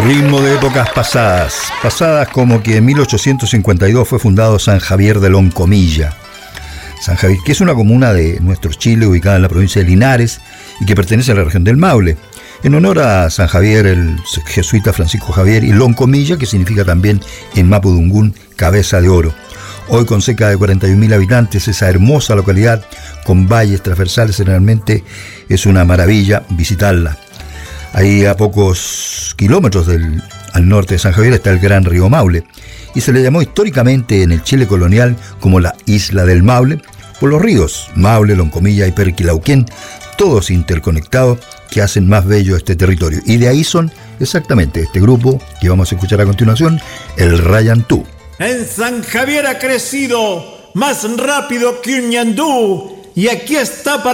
Ritmo de épocas pasadas como que en 1852 fue fundado San Javier de Loncomilla. San Javier, que es una comuna de nuestro Chile ubicada en la provincia de Linares y que pertenece a la región del Maule, en honor a San Javier, el jesuita Francisco Javier, y Loncomilla, que significa también en mapudungún cabeza de oro. Hoy con cerca de 41.000 habitantes, esa hermosa localidad con valles transversales, generalmente es una maravilla visitarla. Ahí a pocos kilómetros al norte de San Javier está el gran río Maule, y se le llamó históricamente en el Chile colonial como la Isla del Maule, por los ríos Maule, Loncomilla y Perquilauquén, todos interconectados, que hacen más bello este territorio. Y de ahí son exactamente este grupo que vamos a escuchar a continuación, el Rayantú. En San Javier ha crecido más rápido que un ñandú, y aquí está para